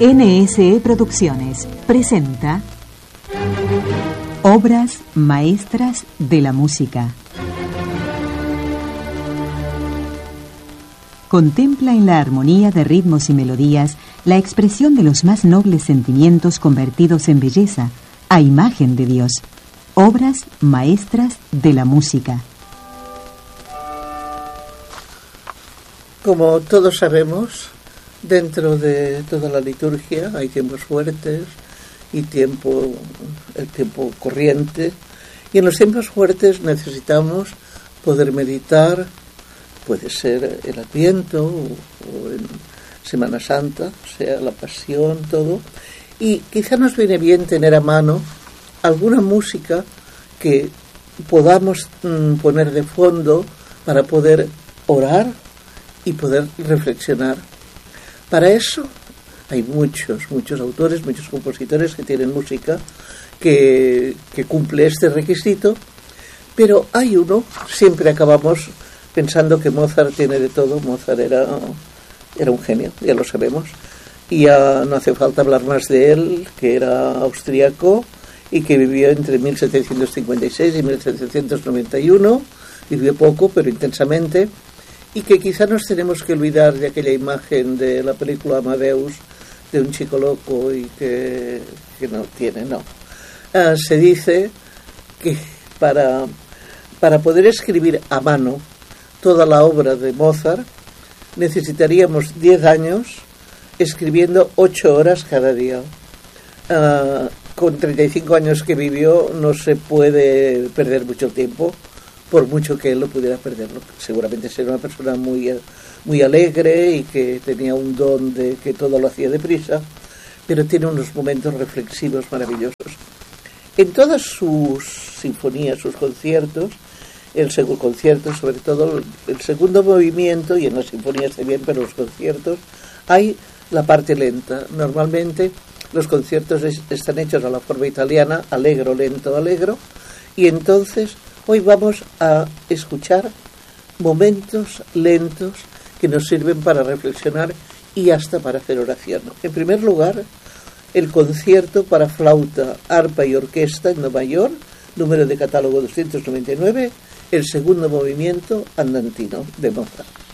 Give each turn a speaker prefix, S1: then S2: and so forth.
S1: NSE Producciones presenta Obras maestras de la música. Contempla en la armonía de ritmos y melodías la expresión de los más nobles sentimientos convertidos en belleza, a imagen de Dios. Obras maestras de la música.
S2: Como todos sabemos, dentro de toda la liturgia hay tiempos fuertes y el tiempo corriente. Y en los tiempos fuertes necesitamos poder meditar, puede ser el Adviento o en Semana Santa, o sea, la Pasión, todo. Y quizá nos viene bien tener a mano alguna música que podamos poner de fondo para poder orar y poder reflexionar. Para eso hay muchos autores, muchos compositores que tienen música que cumple este requisito, pero hay uno, siempre acabamos pensando que Mozart tiene de todo. Mozart era un genio, ya lo sabemos, y ya no hace falta hablar más de él, que era austríaco y que vivió entre 1756 y 1791, vivió poco pero intensamente, y que quizá nos tenemos que olvidar de aquella imagen de la película Amadeus, de un chico loco y que no tiene, no. Se dice que para poder escribir a mano toda la obra de Mozart necesitaríamos 10 años escribiendo 8 horas cada día. Con 35 años que vivió no se puede perder mucho tiempo, por mucho que él lo pudiera perderlo. Seguramente era una persona muy alegre y que tenía un don de que todo lo hacía deprisa, pero tiene unos momentos reflexivos maravillosos. En todas sus sinfonías, sus conciertos, sobre todo el segundo movimiento, y en las sinfonías también, pero los conciertos, hay la parte lenta. Normalmente los conciertos están hechos a la forma italiana, allegro, lento, allegro, y entonces hoy vamos a escuchar momentos lentos que nos sirven para reflexionar y hasta para hacer oración. En primer lugar, el concierto para flauta, arpa y orquesta en do mayor, número de catálogo 299, el segundo movimiento andantino de Mozart.